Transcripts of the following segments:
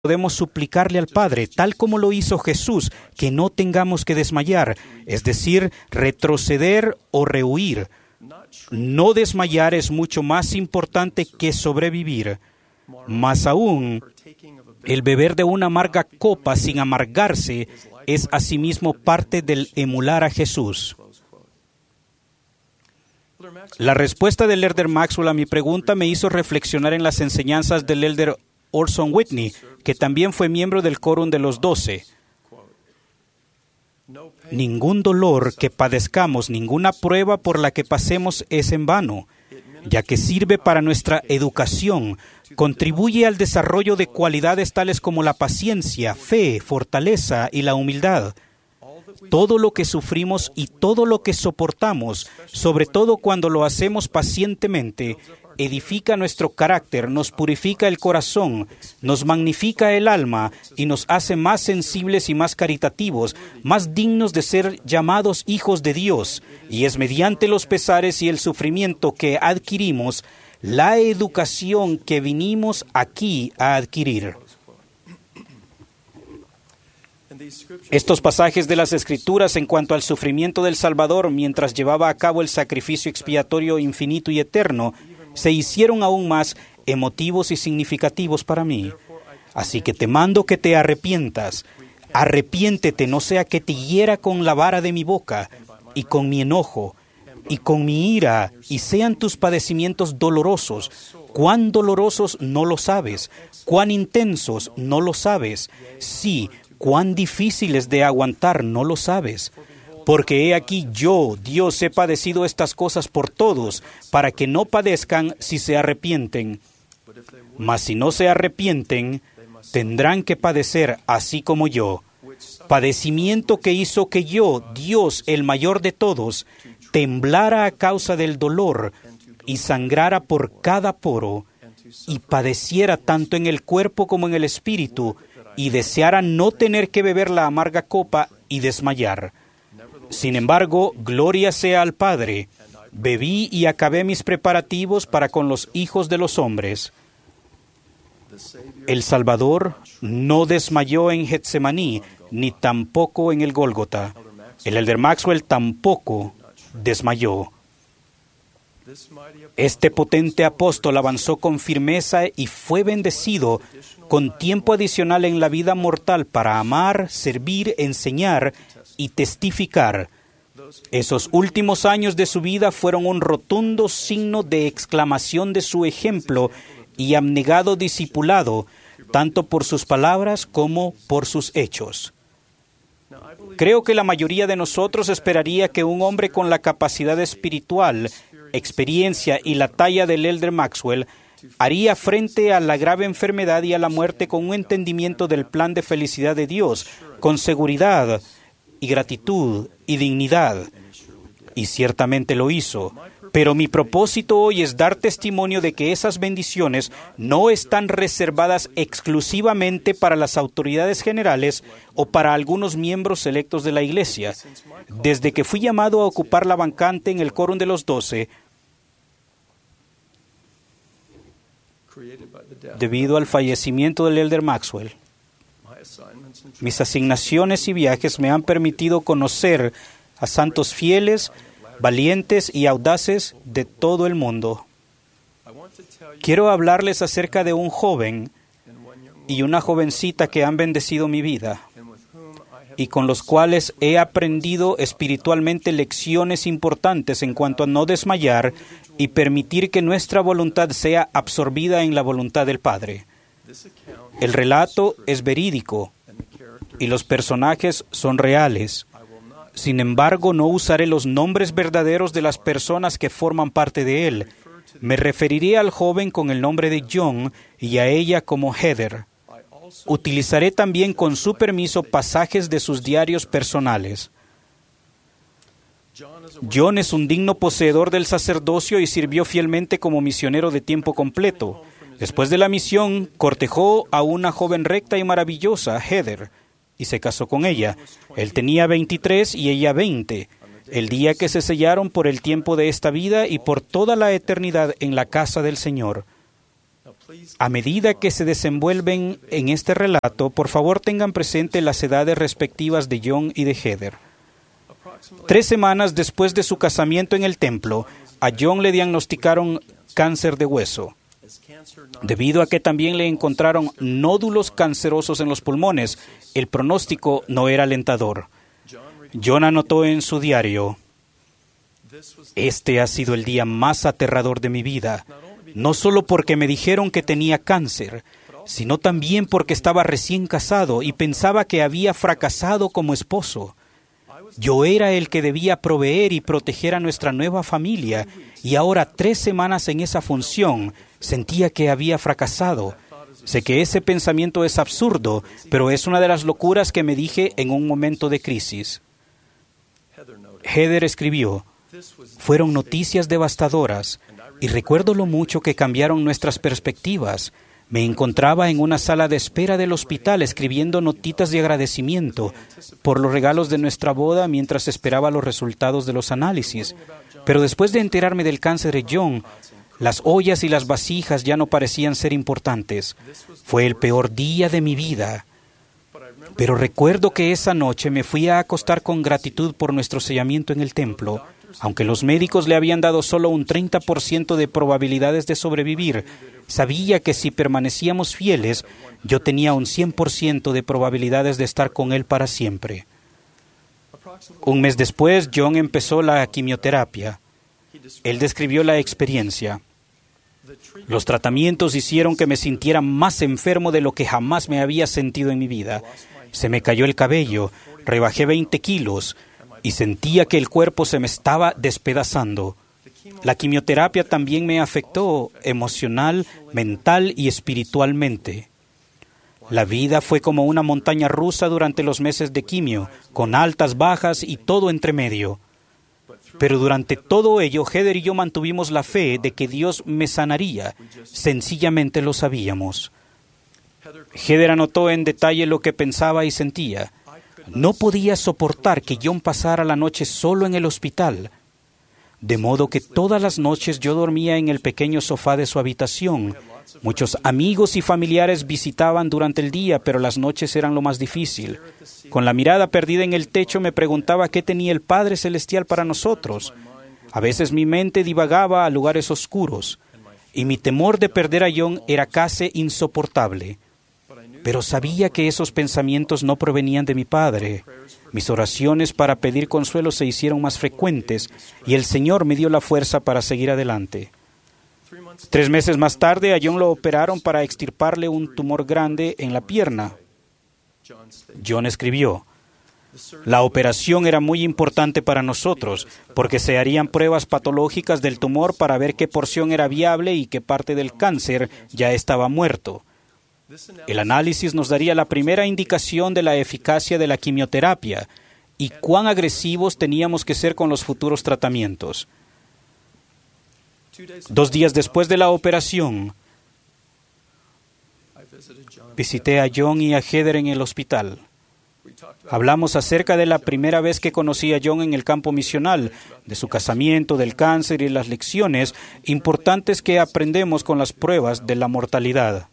podemos suplicarle al Padre, tal como lo hizo Jesús, que no tengamos que desmayar, es decir, retroceder o rehuir. No desmayar es mucho más importante que sobrevivir. Más aún, el beber de una amarga copa sin amargarse es asimismo parte del emular a Jesús. La respuesta del elder Maxwell a mi pregunta me hizo reflexionar en las enseñanzas del elder Orson Whitney, que también fue miembro del Quórum de los 12. Ningún dolor que padezcamos, ninguna prueba por la que pasemos es en vano, ya que sirve para nuestra educación, contribuye al desarrollo de cualidades tales como la paciencia, fe, fortaleza y la humildad. Todo lo que sufrimos y todo lo que soportamos, sobre todo cuando lo hacemos pacientemente, edifica nuestro carácter, nos purifica el corazón, nos magnifica el alma y nos hace más sensibles y más caritativos, más dignos de ser llamados hijos de Dios. Y es mediante los pesares y el sufrimiento que adquirimos la educación que vinimos aquí a adquirir. Estos pasajes de las Escrituras en cuanto al sufrimiento del Salvador mientras llevaba a cabo el sacrificio expiatorio infinito y eterno se hicieron aún más emotivos y significativos para mí. Así que te mando que te arrepientas. Arrepiéntete, no sea que te hiera con la vara de mi boca y con mi enojo y con mi ira, y sean tus padecimientos dolorosos. Cuán dolorosos no lo sabes, cuán intensos no lo sabes. Sí, cuán difíciles de aguantar no lo sabes. Porque he aquí yo, Dios, he padecido estas cosas por todos, para que no padezcan si se arrepienten. Mas si no se arrepienten, tendrán que padecer así como yo. Padecimiento que hizo que yo, Dios, el mayor de todos, temblara a causa del dolor y sangrara por cada poro, y padeciera tanto en el cuerpo como en el espíritu, y deseara no tener que beber la amarga copa y desmayar. Sin embargo, gloria sea al Padre. Bebí y acabé mis preparativos para con los hijos de los hombres. El Salvador no desmayó en Getsemaní, ni tampoco en el Gólgota. El elder Maxwell tampoco desmayó. Este potente apóstol avanzó con firmeza y fue bendecido con tiempo adicional en la vida mortal para amar, servir, enseñar y testificar. Esos últimos años de su vida fueron un rotundo signo de exclamación de su ejemplo y abnegado discipulado, tanto por sus palabras como por sus hechos. Creo que la mayoría de nosotros esperaría que un hombre con la capacidad espiritual, experiencia y la talla del elder Maxwell haría frente a la grave enfermedad y a la muerte con un entendimiento del plan de felicidad de Dios, con seguridad y gratitud y dignidad. Y ciertamente lo hizo. Pero mi propósito hoy es dar testimonio de que esas bendiciones no están reservadas exclusivamente para las autoridades generales o para algunos miembros selectos de la Iglesia. Desde que fui llamado a ocupar la vacante en el Quórum de los 12, debido al fallecimiento del elder Maxwell, mis asignaciones y viajes me han permitido conocer a santos fieles, valientes y audaces de todo el mundo. Quiero hablarles acerca de un joven y una jovencita que han bendecido mi vida y con los cuales he aprendido espiritualmente lecciones importantes en cuanto a no desmayar y permitir que nuestra voluntad sea absorbida en la voluntad del Padre. El relato es verídico y los personajes son reales. Sin embargo, no usaré los nombres verdaderos de las personas que forman parte de él. Me referiré al joven con el nombre de John y a ella como Heather. Utilizaré también con su permiso pasajes de sus diarios personales. John es un digno poseedor del sacerdocio y sirvió fielmente como misionero de tiempo completo. Después de la misión, cortejó a una joven recta y maravillosa, Heather, y se casó con ella. Él tenía 23 y ella 20, el día que se sellaron por el tiempo de esta vida y por toda la eternidad en la casa del Señor. A medida que se desenvuelven en este relato, por favor tengan presente las edades respectivas de John y de Heather. 3 semanas después de su casamiento en el templo, a John le diagnosticaron cáncer de hueso. Debido a que también le encontraron nódulos cancerosos en los pulmones, el pronóstico no era alentador. John anotó en su diario: "Este ha sido el día más aterrador de mi vida, no solo porque me dijeron que tenía cáncer, sino también porque estaba recién casado y pensaba que había fracasado como esposo. Yo era el que debía proveer y proteger a nuestra nueva familia, y ahora 3 semanas en esa función sentía que había fracasado. Sé que ese pensamiento es absurdo, pero es una de las locuras que me dije en un momento de crisis". Heather escribió: "Fueron noticias devastadoras, y recuerdo lo mucho que cambiaron nuestras perspectivas. Me encontraba en una sala de espera del hospital escribiendo notitas de agradecimiento por los regalos de nuestra boda mientras esperaba los resultados de los análisis. Pero después de enterarme del cáncer de John, las ollas y las vasijas ya no parecían ser importantes. Fue el peor día de mi vida. Pero recuerdo que esa noche me fui a acostar con gratitud por nuestro sellamiento en el templo. Aunque los médicos le habían dado solo un 30% de probabilidades de sobrevivir, sabía que si permanecíamos fieles, yo tenía un 100% de probabilidades de estar con él para siempre". Un mes después, John empezó la quimioterapia. Él describió la experiencia: "Los tratamientos hicieron que me sintiera más enfermo de lo que jamás me había sentido en mi vida. Se me cayó el cabello, rebajé 20 kilos y sentía que el cuerpo se me estaba despedazando. La quimioterapia también me afectó emocional, mental y espiritualmente. La vida fue como una montaña rusa durante los meses de quimio, con altas, bajas y todo entre medio. Pero durante todo ello, Heather y yo mantuvimos la fe de que Dios me sanaría. Sencillamente lo sabíamos". Heather anotó en detalle lo que pensaba y sentía. "No podía soportar que John pasara la noche solo en el hospital. De modo que todas las noches yo dormía en el pequeño sofá de su habitación. Muchos amigos y familiares visitaban durante el día, pero las noches eran lo más difícil. Con la mirada perdida en el techo me preguntaba qué tenía el Padre Celestial para nosotros. A veces mi mente divagaba a lugares oscuros, y mi temor de perder a John era casi insoportable. Pero sabía que esos pensamientos no provenían de mi Padre. Mis oraciones para pedir consuelo se hicieron más frecuentes y el Señor me dio la fuerza para seguir adelante. 3 meses más tarde, a John lo operaron para extirparle un tumor grande en la pierna". John escribió: "La operación era muy importante para nosotros porque se harían pruebas patológicas del tumor para ver qué porción era viable y qué parte del cáncer ya estaba muerto. El análisis nos daría la primera indicación de la eficacia de la quimioterapia y cuán agresivos teníamos que ser con los futuros tratamientos. 2 días después de la operación, visité a John y a Heather en el hospital. Hablamos acerca de la primera vez que conocí a John en el campo misional, de su casamiento, del cáncer y las lecciones importantes que aprendemos con las pruebas de la mortalidad.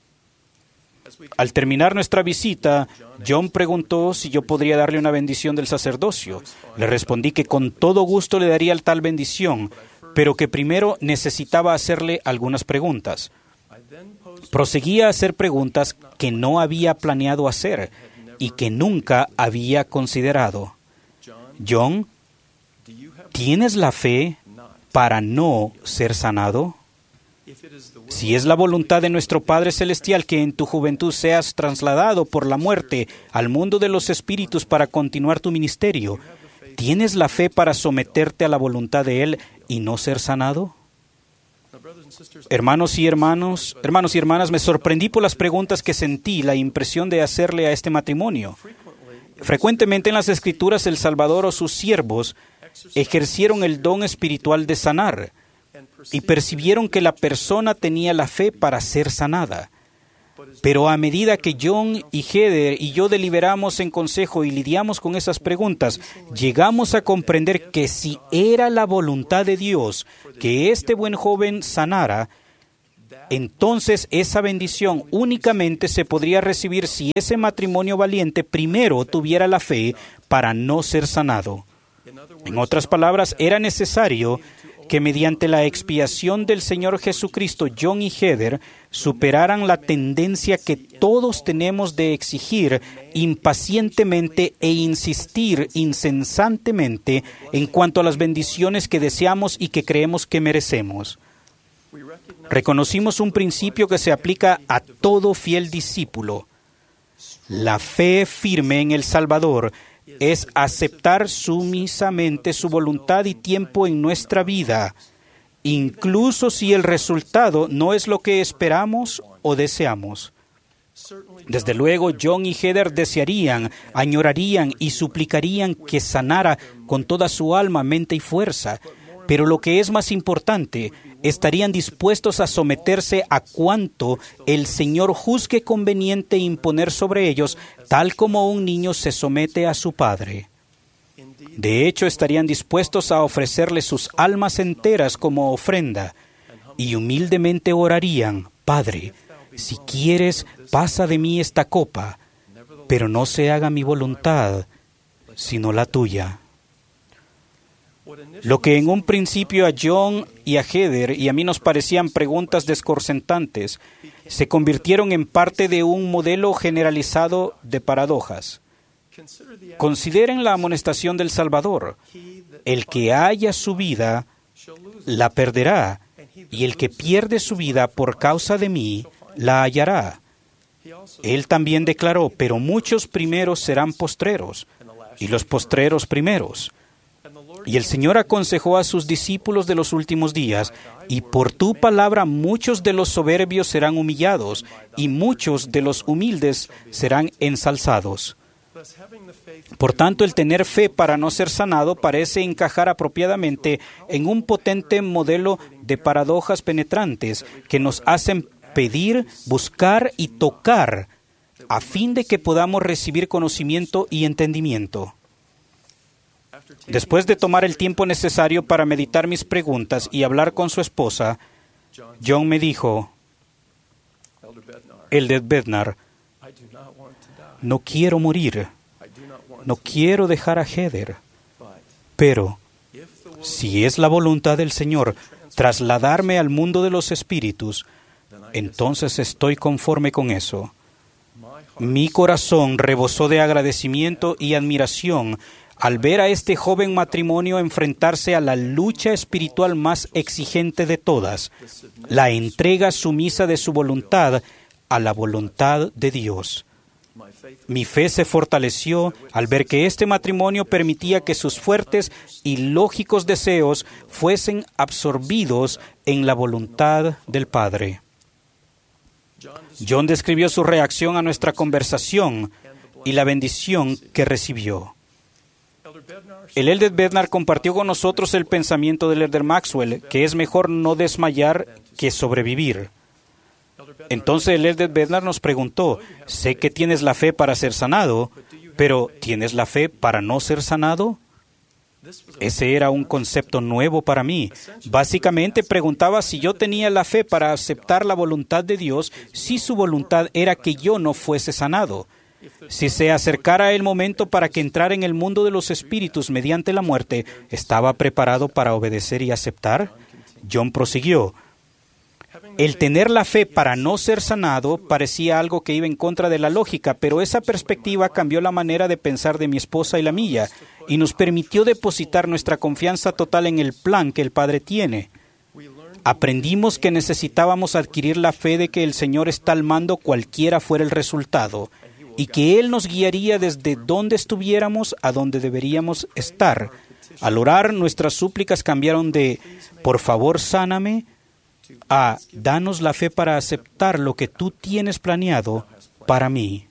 Al terminar nuestra visita, John preguntó si yo podría darle una bendición del sacerdocio. Le respondí que con todo gusto le daría tal bendición, pero que primero necesitaba hacerle algunas preguntas. Proseguí a hacer preguntas que no había planeado hacer y que nunca había considerado. John, ¿tienes la fe para no ser sanado? Si es la voluntad de nuestro Padre Celestial que en tu juventud seas trasladado por la muerte al mundo de los espíritus para continuar tu ministerio, ¿tienes la fe para someterte a la voluntad de Él y no ser sanado? Hermanos y hermanas, me sorprendí por las preguntas que sentí la impresión de hacerle a este matrimonio. Frecuentemente en las Escrituras el Salvador o sus siervos ejercieron el don espiritual de sanar y percibieron que la persona tenía la fe para ser sanada. Pero a medida que John y Heather y yo deliberamos en consejo y lidiamos con esas preguntas, llegamos a comprender que si era la voluntad de Dios que este buen joven sanara, entonces esa bendición únicamente se podría recibir si ese matrimonio valiente primero tuviera la fe para no ser sanado. En otras palabras, era necesario que mediante la expiación del Señor Jesucristo, John y Heather superaran la tendencia que todos tenemos de exigir impacientemente e insistir incesantemente en cuanto a las bendiciones que deseamos y que creemos que merecemos. Reconocimos un principio que se aplica a todo fiel discípulo. La fe firme en el Salvador es aceptar sumisamente su voluntad y tiempo en nuestra vida, incluso si el resultado no es lo que esperamos o deseamos. Desde luego, John y Heather desearían, añorarían y suplicarían que sanara con toda su alma, mente y fuerza. Pero lo que es más importante, estarían dispuestos a someterse a cuanto el Señor juzgue conveniente imponer sobre ellos, tal como un niño se somete a su padre. De hecho, estarían dispuestos a ofrecerle sus almas enteras como ofrenda, y humildemente orarían: Padre, si quieres, pasa de mí esta copa, pero no se haga mi voluntad, sino la tuya. Lo que en un principio a John y a Heather y a mí nos parecían preguntas desconcertantes, se convirtieron en parte de un modelo generalizado de paradojas. Consideren la amonestación del Salvador: el que haya su vida, la perderá, y el que pierde su vida por causa de mí, la hallará. Él también declaró: pero muchos primeros serán postreros, y los postreros primeros. Y el Señor aconsejó a sus discípulos de los últimos días: y por tu palabra muchos de los soberbios serán humillados, y muchos de los humildes serán ensalzados. Por tanto, el tener fe para no ser sanado parece encajar apropiadamente en un potente modelo de paradojas penetrantes que nos hacen pedir, buscar y tocar a fin de que podamos recibir conocimiento y entendimiento. Después de tomar el tiempo necesario para meditar mis preguntas y hablar con su esposa, John me dijo: Elder Bednar, no quiero morir, no quiero dejar a Heather, pero si es la voluntad del Señor trasladarme al mundo de los espíritus, entonces estoy conforme con eso. Mi corazón rebosó de agradecimiento y admiración al ver a este joven matrimonio enfrentarse a la lucha espiritual más exigente de todas, la entrega sumisa de su voluntad a la voluntad de Dios. Mi fe se fortaleció al ver que este matrimonio permitía que sus fuertes y lógicos deseos fuesen absorbidos en la voluntad del Padre. John describió su reacción a nuestra conversación y la bendición que recibió. El Elder Bednar compartió con nosotros el pensamiento del Elder Maxwell, que es mejor no desmayar que sobrevivir. Entonces el Elder Bednar nos preguntó: sé que tienes la fe para ser sanado, pero ¿tienes la fe para no ser sanado? Ese era un concepto nuevo para mí. Básicamente preguntaba si yo tenía la fe para aceptar la voluntad de Dios si su voluntad era que yo no fuese sanado. Si se acercara el momento para que entrara en el mundo de los espíritus mediante la muerte, ¿estaba preparado para obedecer y aceptar? John prosiguió: el tener la fe para no ser sanado parecía algo que iba en contra de la lógica, pero esa perspectiva cambió la manera de pensar de mi esposa y la mía, y nos permitió depositar nuestra confianza total en el plan que el Padre tiene. Aprendimos que necesitábamos adquirir la fe de que el Señor está al mando cualquiera fuera el resultado, y que Él nos guiaría desde donde estuviéramos a donde deberíamos estar. Al orar, nuestras súplicas cambiaron de «por favor, sáname» a «danos la fe para aceptar lo que tú tienes planeado para mí».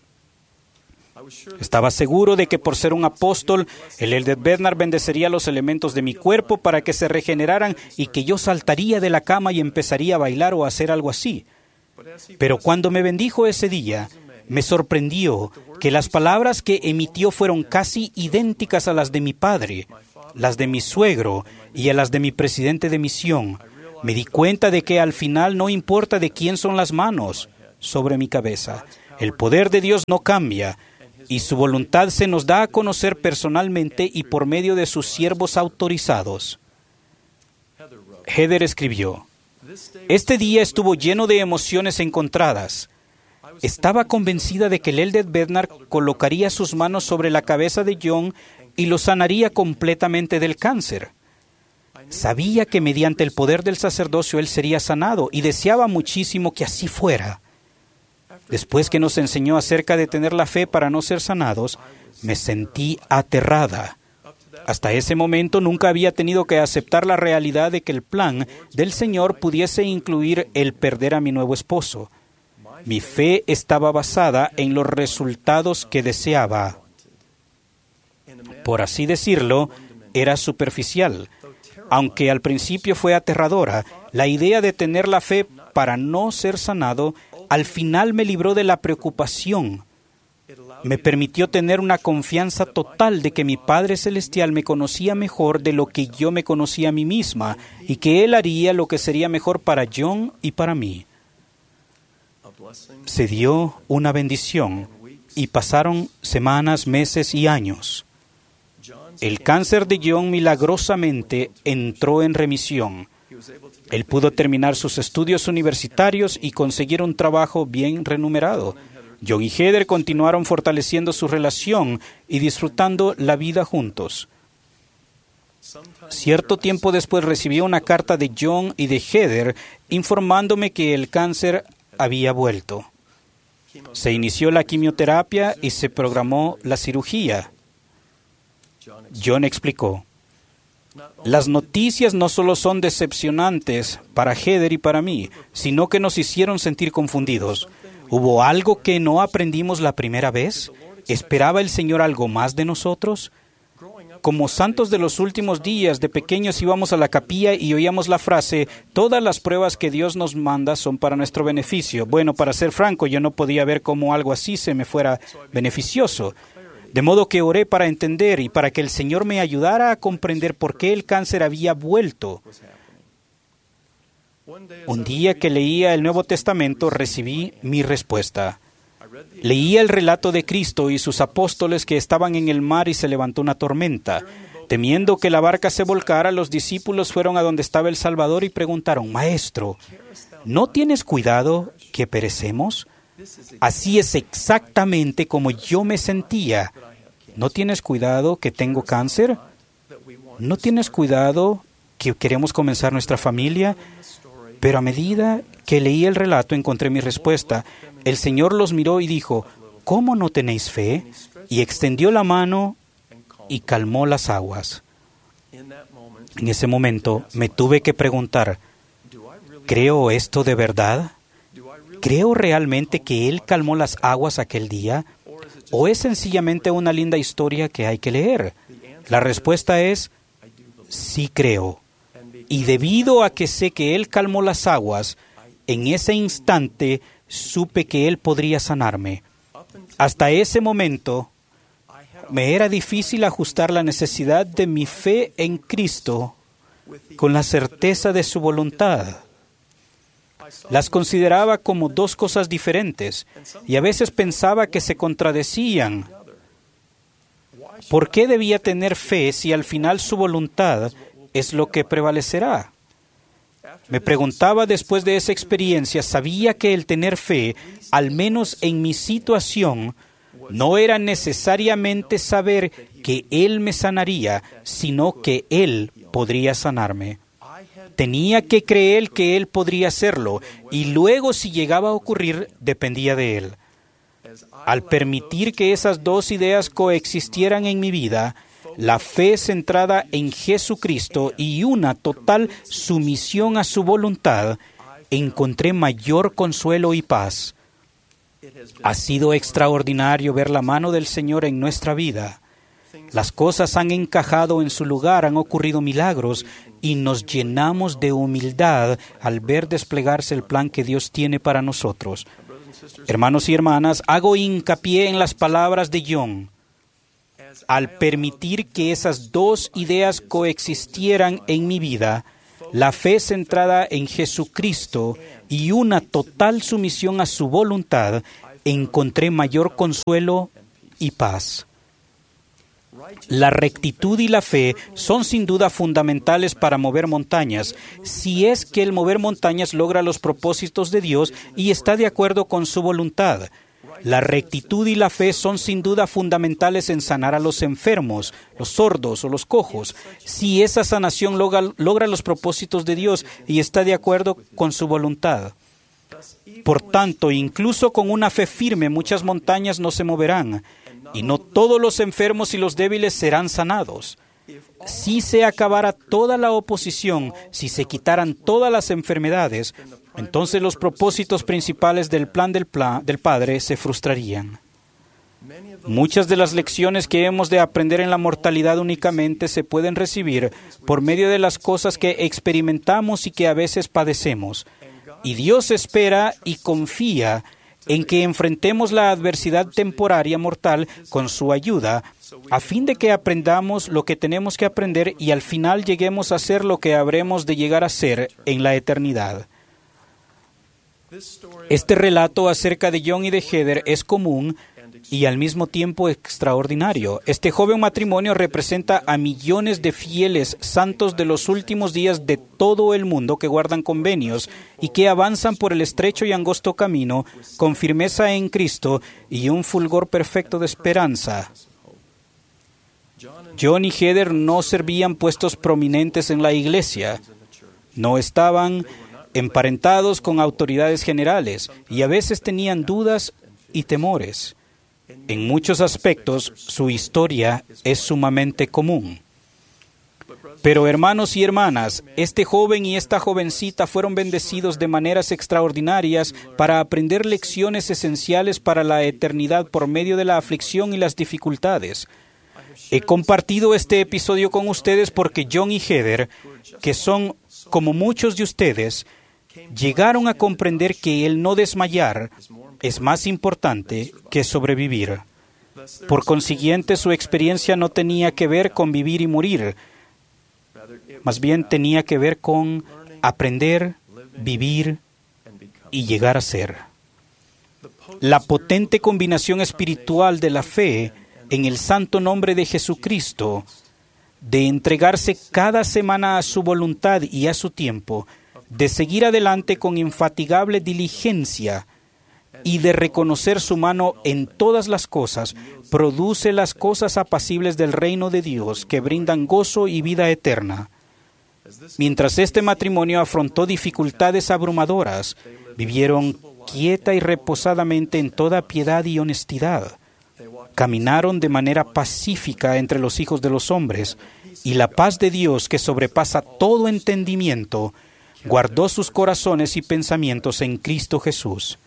Estaba seguro de que por ser un apóstol, el Elder Bednar bendecería los elementos de mi cuerpo para que se regeneraran y que yo saltaría de la cama y empezaría a bailar o a hacer algo así. Pero cuando me bendijo ese día, me sorprendió que las palabras que emitió fueron casi idénticas a las de mi padre, las de mi suegro y a las de mi presidente de misión. Me di cuenta de que al final no importa de quién son las manos sobre mi cabeza. El poder de Dios no cambia y su voluntad se nos da a conocer personalmente y por medio de sus siervos autorizados. Heather escribió: este día estuvo lleno de emociones encontradas. Estaba convencida de que el Elder Bednar colocaría sus manos sobre la cabeza de John y lo sanaría completamente del cáncer. Sabía que mediante el poder del sacerdocio él sería sanado y deseaba muchísimo que así fuera. Después que nos enseñó acerca de tener la fe para no ser sanados, me sentí aterrada. Hasta ese momento nunca había tenido que aceptar la realidad de que el plan del Señor pudiese incluir el perder a mi nuevo esposo. Mi fe estaba basada en los resultados que deseaba. Por así decirlo, era superficial. Aunque al principio fue aterradora, la idea de tener la fe para no ser sanado, al final me libró de la preocupación. Me permitió tener una confianza total de que mi Padre Celestial me conocía mejor de lo que yo me conocía a mí misma y que Él haría lo que sería mejor para John y para mí. Se dio una bendición y pasaron semanas, meses y años. El cáncer de John milagrosamente entró en remisión. Él pudo terminar sus estudios universitarios y conseguir un trabajo bien remunerado. John y Heather continuaron fortaleciendo su relación y disfrutando la vida juntos. Cierto tiempo después recibí una carta de John y de Heather informándome que el cáncer había vuelto. Se inició la quimioterapia y se programó la cirugía. John explicó: las noticias no solo son decepcionantes para Heather y para mí, sino que nos hicieron sentir confundidos. ¿Hubo algo que no aprendimos la primera vez? ¿Esperaba el Señor algo más de nosotros? Como santos de los últimos días, de pequeños íbamos a la capilla y oíamos la frase: todas las pruebas que Dios nos manda son para nuestro beneficio. Bueno, para ser franco, yo no podía ver cómo algo así se me fuera beneficioso. De modo que oré para entender y para que el Señor me ayudara a comprender por qué el cáncer había vuelto. Un día que leía el Nuevo Testamento, recibí mi respuesta. Leía el relato de Cristo y sus apóstoles que estaban en el mar y se levantó una tormenta. Temiendo que la barca se volcara, los discípulos fueron a donde estaba el Salvador y preguntaron: Maestro, ¿no tienes cuidado que perecemos? Así es exactamente como yo me sentía. ¿No tienes cuidado que tengo cáncer? ¿No tienes cuidado que queremos comenzar nuestra familia? Pero a medida que leí el relato encontré mi respuesta. El Señor los miró y dijo: ¿cómo no tenéis fe? Y extendió la mano y calmó las aguas. En ese momento me tuve que preguntar: ¿creo esto de verdad? ¿Creo realmente que Él calmó las aguas aquel día? ¿O es sencillamente una linda historia que hay que leer? La respuesta es: sí creo. Y debido a que sé que Él calmó las aguas, en ese instante supe que Él podría sanarme. Hasta ese momento, me era difícil ajustar la necesidad de mi fe en Cristo con la certeza de su voluntad. Las consideraba como dos cosas diferentes y a veces pensaba que se contradecían. ¿Por qué debía tener fe si al final su voluntad es lo que prevalecerá? Me preguntaba después de esa experiencia, sabía que el tener fe, al menos en mi situación, no era necesariamente saber que Él me sanaría, sino que Él podría sanarme. Tenía que creer que Él podría hacerlo, y luego si llegaba a ocurrir, dependía de Él. Al permitir que esas dos ideas coexistieran en mi vida, la fe centrada en Jesucristo y una total sumisión a su voluntad, encontré mayor consuelo y paz. Ha sido extraordinario ver la mano del Señor en nuestra vida. Las cosas han encajado en su lugar, han ocurrido milagros y nos llenamos de humildad al ver desplegarse el plan que Dios tiene para nosotros. Hermanos y hermanas, hago hincapié en las palabras de John. Al permitir que esas dos ideas coexistieran en mi vida, la fe centrada en Jesucristo y una total sumisión a su voluntad, encontré mayor consuelo y paz. La rectitud y la fe son sin duda fundamentales para mover montañas, si es que el mover montañas logra los propósitos de Dios y está de acuerdo con su voluntad. La rectitud y la fe son sin duda fundamentales en sanar a los enfermos, los sordos o los cojos, si esa sanación logra los propósitos de Dios y está de acuerdo con su voluntad. Por tanto, incluso con una fe firme, muchas montañas no se moverán, y no todos los enfermos y los débiles serán sanados. Si se acabara toda la oposición, si se quitaran todas las enfermedades, entonces los propósitos principales del plan del Padre se frustrarían. Muchas de las lecciones que hemos de aprender en la mortalidad únicamente se pueden recibir por medio de las cosas que experimentamos y que a veces padecemos. Y Dios espera y confía en que enfrentemos la adversidad temporaria mortal con su ayuda, a fin de que aprendamos lo que tenemos que aprender y al final lleguemos a ser lo que habremos de llegar a ser en la eternidad. Este relato acerca de John y de Heather es común y al mismo tiempo extraordinario. Este joven matrimonio representa a millones de fieles santos de los últimos días de todo el mundo que guardan convenios y que avanzan por el estrecho y angosto camino con firmeza en Cristo y un fulgor perfecto de esperanza. John y Heather no servían puestos prominentes en la iglesia, no estaban emparentados con autoridades generales y a veces tenían dudas y temores. En muchos aspectos, su historia es sumamente común. Pero hermanos y hermanas, este joven y esta jovencita fueron bendecidos de maneras extraordinarias para aprender lecciones esenciales para la eternidad por medio de la aflicción y las dificultades. He compartido este episodio con ustedes porque John y Heather, que son como muchos de ustedes, llegaron a comprender que el no desmayar es más importante que sobrevivir. Por consiguiente, su experiencia no tenía que ver con vivir y morir, más bien tenía que ver con aprender, vivir y llegar a ser. La potente combinación espiritual de la fe en el santo nombre de Jesucristo, de entregarse cada semana a su voluntad y a su tiempo, de seguir adelante con infatigable diligencia y de reconocer su mano en todas las cosas, produce las cosas apacibles del reino de Dios que brindan gozo y vida eterna. Mientras este matrimonio afrontó dificultades abrumadoras, vivieron quieta y reposadamente en toda piedad y honestidad. Caminaron de manera pacífica entre los hijos de los hombres, y la paz de Dios, que sobrepasa todo entendimiento, guardó sus corazones y pensamientos en Cristo Jesús.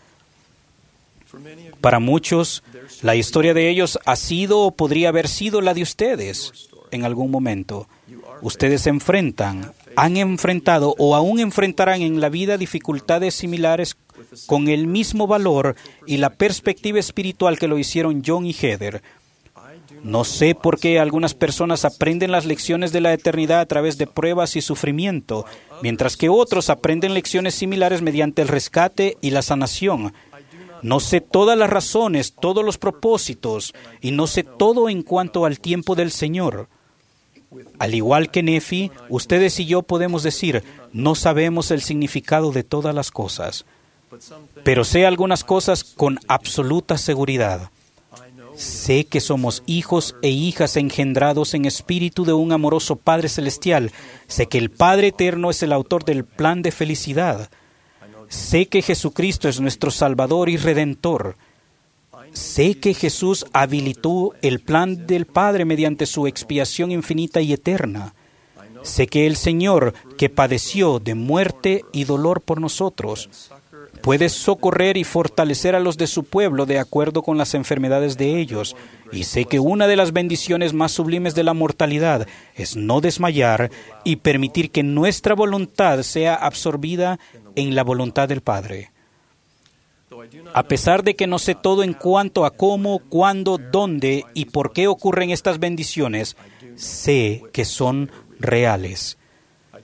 Para muchos, la historia de ellos ha sido o podría haber sido la de ustedes en algún momento. Ustedes enfrentan, han enfrentado o aún enfrentarán en la vida dificultades similares con el mismo valor y la perspectiva espiritual que lo hicieron John y Heather. No sé por qué algunas personas aprenden las lecciones de la eternidad a través de pruebas y sufrimiento, mientras que otros aprenden lecciones similares mediante el rescate y la sanación. No sé todas las razones, todos los propósitos, y no sé todo en cuanto al tiempo del Señor. Al igual que Nefi, ustedes y yo podemos decir, no sabemos el significado de todas las cosas, pero sé algunas cosas con absoluta seguridad. Sé que somos hijos e hijas engendrados en espíritu de un amoroso Padre Celestial. Sé que el Padre Eterno es el autor del plan de felicidad. Sé que Jesucristo es nuestro Salvador y Redentor. Sé que Jesús habilitó el plan del Padre mediante su expiación infinita y eterna. Sé que el Señor, que padeció de muerte y dolor por nosotros, puede socorrer y fortalecer a los de su pueblo de acuerdo con las enfermedades de ellos. Y sé que una de las bendiciones más sublimes de la mortalidad es no desmayar y permitir que nuestra voluntad sea absorbida en la voluntad del Padre. A pesar de que no sé todo en cuanto a cómo, cuándo, dónde y por qué ocurren estas bendiciones, sé que son reales.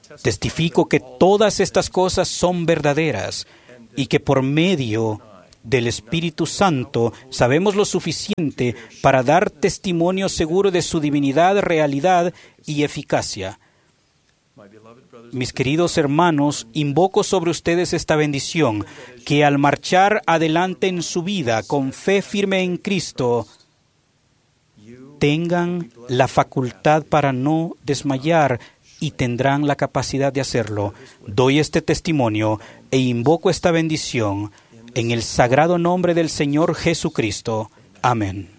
Testifico que todas estas cosas son verdaderas y que por medio del Espíritu Santo sabemos lo suficiente para dar testimonio seguro de su divinidad, realidad y eficacia. Mis queridos hermanos, invoco sobre ustedes esta bendición, que al marchar adelante en su vida con fe firme en Cristo, tengan la facultad para no desmayar y tendrán la capacidad de hacerlo. Doy este testimonio e invoco esta bendición en el sagrado nombre del Señor Jesucristo. Amén.